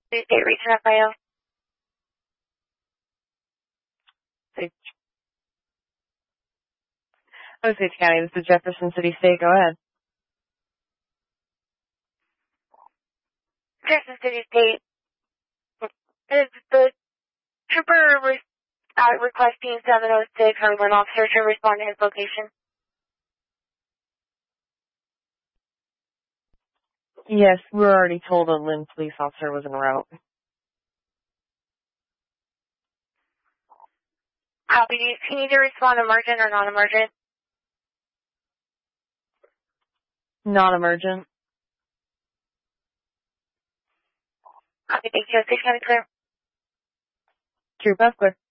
Please state reason FIO. Osage County, this is Jefferson City State. Go ahead. Jefferson City State. Is the trooper requesting 706 or one officer to respond to his location? Yes, we were already told a Lynn police officer was en route. Copy. Do you need to respond emergent or non-emergent? Non-emergent. Copy. Thank you. Osage County clear. Troop F, clear.